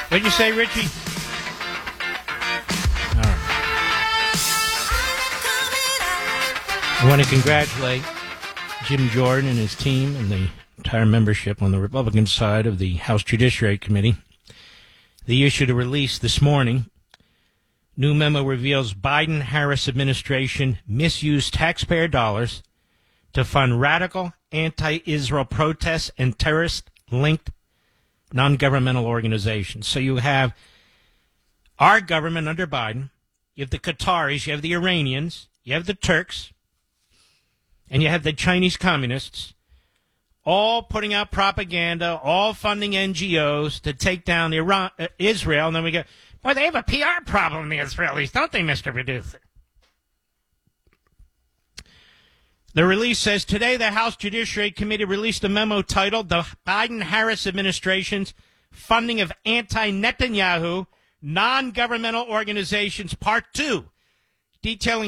What'd you say, Richie? All right. I want to congratulate Jim Jordan and his team and the entire membership on the Republican side of the House Judiciary Committee. They issued a release this morning. New memo reveals Biden-Harris administration misused taxpayer dollars to fund radical anti-Israel protests and terrorist-linked non-governmental organizations. So you have our government under Biden, you have the Qataris, you have the Iranians, you have the Turks, and you have the Chinese communists, all putting out propaganda, all funding NGOs to take down Israel. And then we go, boy, they have a PR problem, the Israelis, don't they, Mr. Producer? The release says, today the House Judiciary Committee released a memo titled The Biden-Harris Administration's Funding of Anti-Netanyahu Non-Governmental Organizations, Part 2, detailing